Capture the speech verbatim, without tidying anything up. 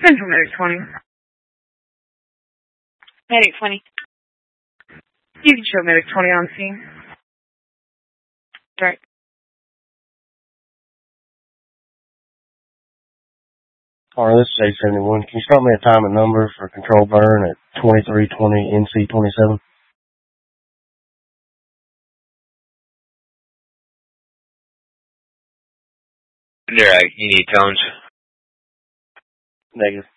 Central Medic twenty. Medic twenty. You can show Medic twenty on scene. Right. Alright, this is eight seventy-one. Can you start me a time and number for control burn at twenty-three twenty N C twenty-seven? Derek, you need tones. Negative.